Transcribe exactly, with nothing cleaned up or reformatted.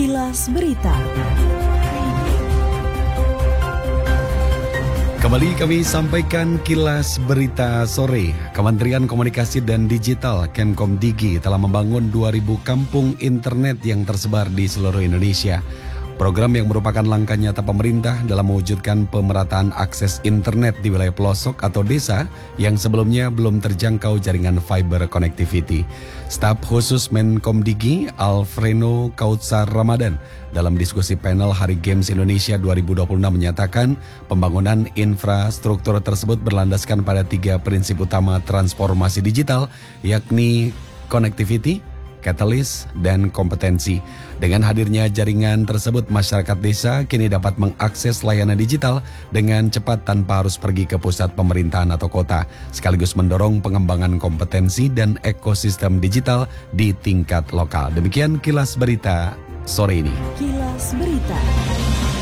Kilas Berita. Kembali kami sampaikan Kilas Berita sore. Kementerian Komunikasi dan Digital Kemkomdigi telah membangun dua ribu kampung internet yang tersebar di seluruh Indonesia. Program yang merupakan langkah nyata pemerintah dalam mewujudkan pemerataan akses internet di wilayah pelosok atau desa yang sebelumnya belum terjangkau jaringan fiber connectivity. Staf khusus Menkomdigi Alfreno Kautsar Ramadan dalam diskusi panel Hari Games Indonesia dua ribu dua puluh enam menyatakan pembangunan infrastruktur tersebut berlandaskan pada tiga prinsip utama transformasi digital, yakni connectivity, catalyst, dan kompetensi. Dengan hadirnya jaringan tersebut, masyarakat desa kini dapat mengakses layanan digital dengan cepat tanpa harus pergi ke pusat pemerintahan atau kota, sekaligus mendorong pengembangan kompetensi dan ekosistem digital di tingkat lokal. Demikian Kilas Berita sore ini. Kilas Berita.